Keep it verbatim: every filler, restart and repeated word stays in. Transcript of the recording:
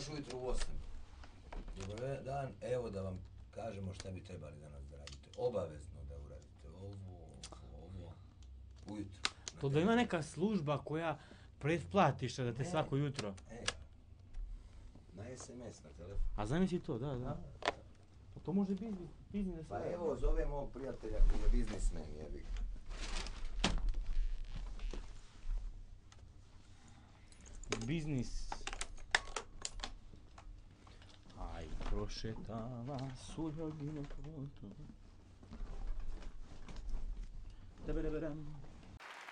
baš ujutro u osam. Dobar dan, evo da vam kažemo šta bi trebali danas da radite. Obavezno da uradite ovo, ovo, ujutro. To da ima neka služba koja pretplatiš da te svako jutro. E, na es em es, na telefon. A zamisli to, da, da. Pa to može biti biznis. Pa evo, zovem ovog prijatelja koji je biznismen, jebi. Biznis. Aj, prošetava suljogine putu. Debereberem.